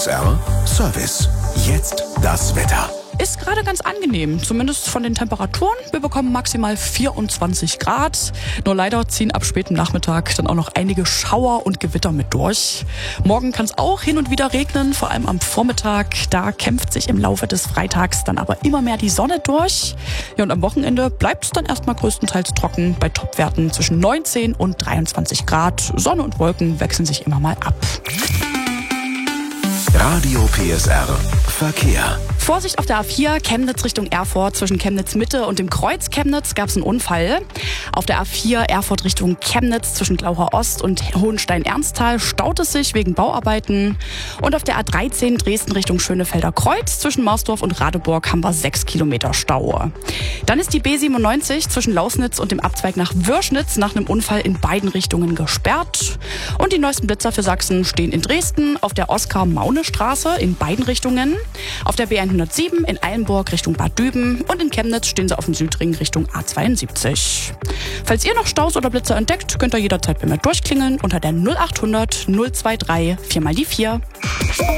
PSR Service. Jetzt das Wetter. Ist gerade ganz angenehm, zumindest von den Temperaturen. Wir bekommen maximal 24 Grad. Nur leider ziehen ab spätem Nachmittag dann auch noch einige Schauer und Gewitter mit durch. Morgen kann es auch hin und wieder regnen, vor allem am Vormittag. Da kämpft sich im Laufe des Freitags dann aber immer mehr die Sonne durch. Ja, und am Wochenende bleibt es dann erstmal größtenteils trocken bei Topwerten zwischen 19 und 23 Grad. Sonne und Wolken wechseln sich immer mal ab. Radio PSR Verkehr. Vorsicht auf der A4, Chemnitz Richtung Erfurt. Zwischen Chemnitz Mitte und dem Kreuz Chemnitz gab es einen Unfall. Auf der A4 Erfurt Richtung Chemnitz zwischen Glaucher Ost und Hohenstein-Ernsthal staut es sich wegen Bauarbeiten. Und auf der A13 Dresden Richtung Schönefelder Kreuz zwischen Marsdorf und Radeburg haben wir 6 Kilometer Stau. Dann ist die B97 zwischen Lausnitz und dem Abzweig nach Würschnitz nach einem Unfall in beiden Richtungen gesperrt. Und die neuesten Blitzer für Sachsen stehen in Dresden auf der Oskar-Maune-Straße in beiden Richtungen, auf der B107 in Eilenburg Richtung Bad Düben und in Chemnitz stehen sie auf dem Südring Richtung A72. Falls ihr noch Staus oder Blitzer entdeckt, könnt ihr jederzeit bei mir durchklingeln unter der 0800 023 4x4.